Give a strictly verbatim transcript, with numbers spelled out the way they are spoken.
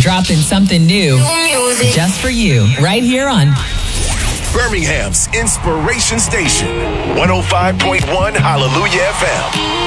dropping something new just for you right here on Birmingham's Inspiration Station, one oh five point one Hallelujah F M.